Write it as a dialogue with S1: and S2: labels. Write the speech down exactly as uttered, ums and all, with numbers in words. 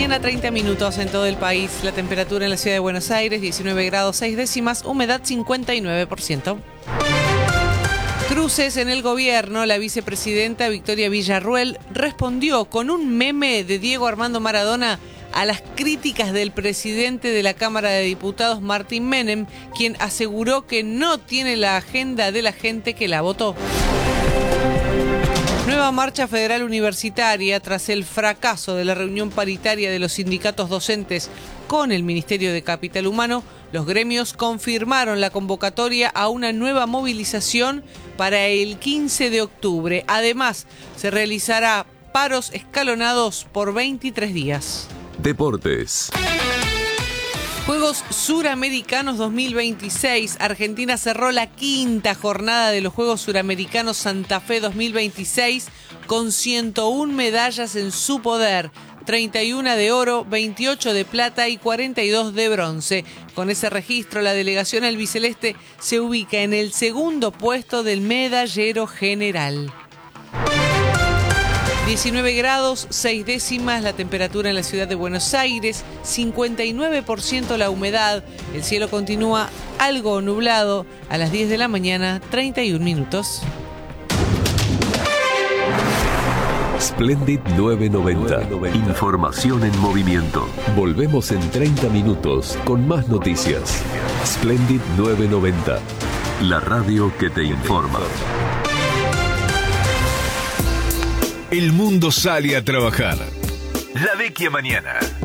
S1: mañana, treinta minutos en todo el país. La temperatura en la ciudad de Buenos Aires, diecinueve grados seis décimas, humedad cincuenta y nueve por ciento. Cruces en el gobierno. La vicepresidenta Victoria Villarruel respondió con un meme de Diego Armando Maradona a las críticas del presidente de la Cámara de Diputados, Martín Menem, quien aseguró que no tiene la agenda de la gente que la votó. Nueva marcha federal universitaria tras el fracaso de la reunión paritaria de los sindicatos docentes con el Ministerio de Capital Humano. Los gremios confirmaron la convocatoria a una nueva movilización para el quince de octubre. Además, se realizará paros escalonados por veintitrés días.
S2: Deportes.
S1: Juegos Suramericanos dos mil veintiséis. Argentina cerró la quinta jornada de los Juegos Suramericanos Santa Fe dos mil veintiséis con ciento una medallas en su poder. treinta y una de oro, veintiocho de plata y cuarenta y dos de bronce. Con ese registro, la delegación albiceleste se ubica en el segundo puesto del medallero general. diecinueve grados seis décimas la temperatura en la ciudad de Buenos Aires, cincuenta y nueve por ciento la humedad. El cielo continúa algo nublado. A las diez de la mañana, treinta y un minutos.
S2: Splendid nueve noventa. Información en movimiento. Volvemos en treinta minutos con más noticias. Splendid nueve noventa. La radio que te informa.
S3: El mundo sale a trabajar. La Vecchia mañana.